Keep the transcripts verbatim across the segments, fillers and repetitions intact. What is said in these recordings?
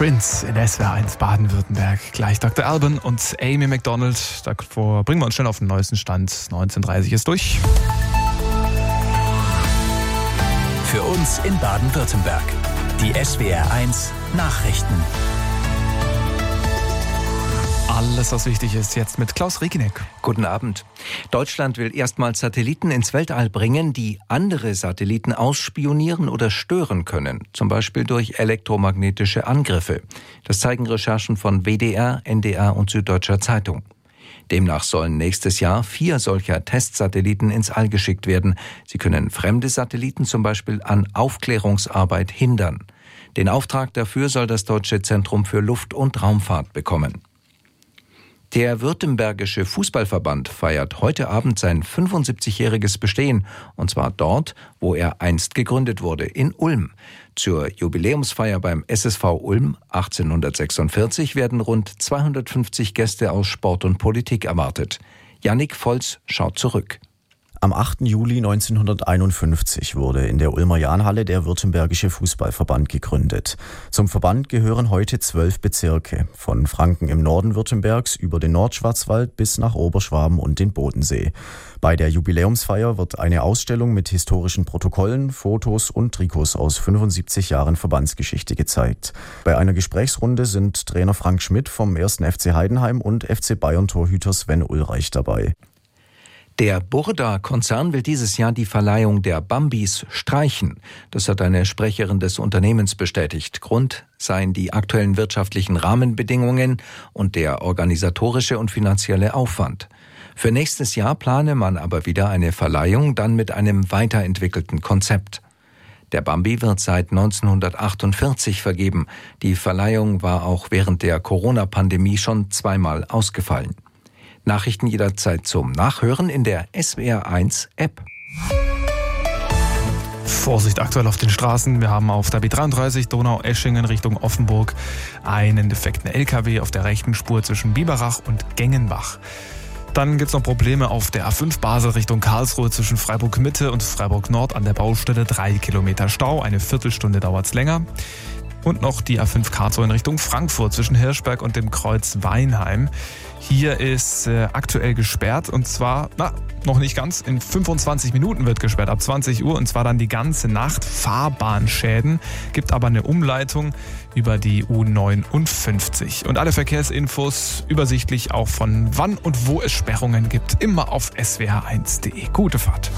Prince in S W R eins Baden-Württemberg. Gleich Doktor Alban und Amy Macdonald. Davor bringen wir uns schnell auf den neuesten Stand. neunzehn Uhr dreißig ist durch. Für uns in Baden-Württemberg. Die S W R eins Nachrichten. Alles, was wichtig ist, jetzt mit Klaus Reginek. Guten Abend. Deutschland will erstmals Satelliten ins Weltall bringen, die andere Satelliten ausspionieren oder stören können, zum Beispiel durch elektromagnetische Angriffe. Das zeigen Recherchen von W D R, N D R und Süddeutscher Zeitung. Demnach sollen nächstes Jahr vier solcher Testsatelliten ins All geschickt werden. Sie können fremde Satelliten zum Beispiel an Aufklärungsarbeit hindern. Den Auftrag dafür soll das Deutsche Zentrum für Luft- und Raumfahrt bekommen. Der Württembergische Fußballverband feiert heute Abend sein fünfundsiebzigjähriges Bestehen, und zwar dort, wo er einst gegründet wurde, in Ulm. Zur Jubiläumsfeier beim S S V Ulm achtzehnhundertsechsundvierzig werden rund zweihundertfünfzig Gäste aus Sport und Politik erwartet. Jannik Volz schaut zurück. Am achten Juli neunzehnhunderteinundfünfzig wurde in der Ulmer Jahnhalle der Württembergische Fußballverband gegründet. Zum Verband gehören heute zwölf Bezirke, von Franken im Norden Württembergs über den Nordschwarzwald bis nach Oberschwaben und den Bodensee. Bei der Jubiläumsfeier wird eine Ausstellung mit historischen Protokollen, Fotos und Trikots aus fünfundsiebzig Jahren Verbandsgeschichte gezeigt. Bei einer Gesprächsrunde sind Trainer Frank Schmidt vom ersten F C Heidenheim und F C Bayern-Torhüter Sven Ulreich dabei. Der Burda-Konzern will dieses Jahr die Verleihung der Bambis streichen. Das hat eine Sprecherin des Unternehmens bestätigt. Grund seien die aktuellen wirtschaftlichen Rahmenbedingungen und der organisatorische und finanzielle Aufwand. Für nächstes Jahr plane man aber wieder eine Verleihung, dann mit einem weiterentwickelten Konzept. Der Bambi wird seit neunzehnhundertachtundvierzig vergeben. Die Verleihung war auch während der Corona-Pandemie schon zweimal ausgefallen. Nachrichten jederzeit zum Nachhören in der S W R eins App. Vorsicht aktuell auf den Straßen. Wir haben auf der B dreiunddreißig Donau-Eschingen Richtung Offenburg einen defekten L K W auf der rechten Spur zwischen Biberach und Gengenbach. Dann gibt es noch Probleme auf der A fünf Basel Richtung Karlsruhe zwischen Freiburg Mitte und Freiburg Nord an der Baustelle. Drei Kilometer Stau, eine Viertelstunde dauert es länger. Und noch die A fünf Karlsruhe in Richtung Frankfurt zwischen Hirschberg und dem Kreuz Weinheim. Hier ist äh, aktuell gesperrt und zwar, na, noch nicht ganz, in fünfundzwanzig Minuten wird gesperrt, ab zwanzig Uhr und zwar dann die ganze Nacht. Fahrbahnschäden, gibt aber eine Umleitung über die U neunundfünfzig. Und alle Verkehrsinfos übersichtlich auch von wann und wo es Sperrungen gibt, immer auf S W R eins punkt de. Gute Fahrt.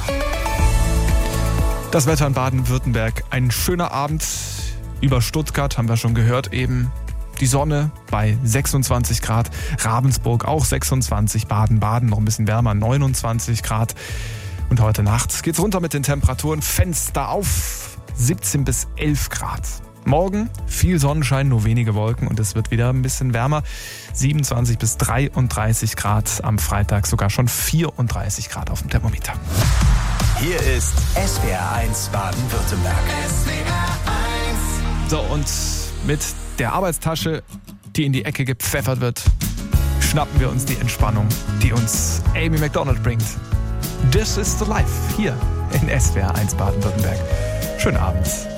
Das Wetter in Baden-Württemberg, ein schöner Abend. Über Stuttgart haben wir schon gehört eben. Die Sonne bei sechsundzwanzig Grad, Ravensburg auch sechsundzwanzig, Baden-Baden noch ein bisschen wärmer, neunundzwanzig Grad. Und heute Nacht geht's runter mit den Temperaturen, Fenster auf, siebzehn bis elf Grad. Morgen viel Sonnenschein, nur wenige Wolken und es wird wieder ein bisschen wärmer, siebenundzwanzig bis dreiunddreißig Grad, am Freitag sogar schon vierunddreißig Grad auf dem Thermometer. Hier ist S W R eins Baden-Württemberg. S W R eins. So, und mit der Arbeitstasche, die in die Ecke gepfeffert wird, schnappen wir uns die Entspannung, die uns Amy Macdonald bringt. This is the Life hier in S W R eins Baden-Württemberg. Schönen Abend.